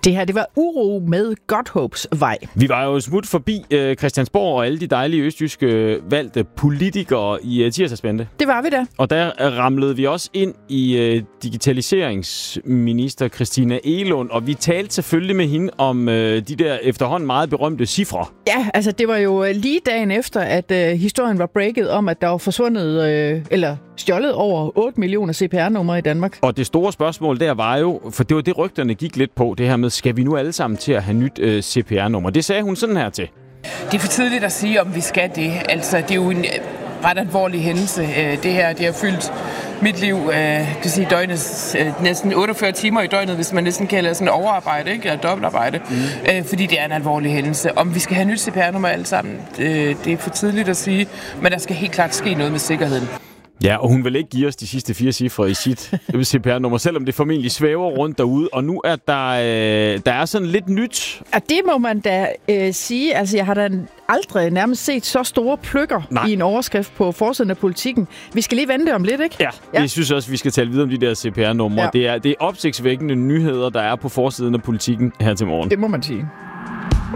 Det her, det var Uro med Godthåbs Vej. Vi var jo smut forbi Christiansborg og alle de dejlige østjyske valgte politikere i tirsdagsbænde. Det var vi da. Og der ramlede vi også ind i digitaliseringsminister Christina Egelund, og vi talte selvfølgelig med hende om de der efterhånden meget berømte cifre. Ja, altså det var jo lige dagen efter, at historien var breaket om, at der var forsvundet eller stjålet over 8 millioner CPR-numre i Danmark. Og det store spørgsmål der var jo, for det var det rygterne gik lidt på, det her med, skal vi nu alle sammen til at have nyt CPR-nummer? Det sagde hun sådan her til. Det er for tidligt at sige, om vi skal det. Altså, det er jo en ret alvorlig hændelse. Det her, det har fyldt mit liv, kan sige, døgnets, næsten 48 timer i døgnet, hvis man næsten kalder sådan overarbejde, ikke? Eller dobbeltarbejde. Fordi det er en alvorlig hændelse. Om vi skal have nyt CPR-nummer alle sammen, det er for tidligt at sige, men der skal helt klart ske noget med sikkerheden. Ja, og hun vil ikke give os de sidste 4 cifre i sit CPR-nummer, selvom det formentlig svæver rundt derude. Og nu er der er sådan lidt nyt. Og det må man da sige. Altså, jeg har da aldrig nærmest set så store pløkker i en overskrift på forsiden af Politikken. Vi skal lige vente om lidt, ikke? Ja, jeg synes også, vi skal tale videre om de der CPR-numre. Ja. Det er opsigtsvækkende nyheder, der er på forsiden af Politikken her til morgen. Det må man sige.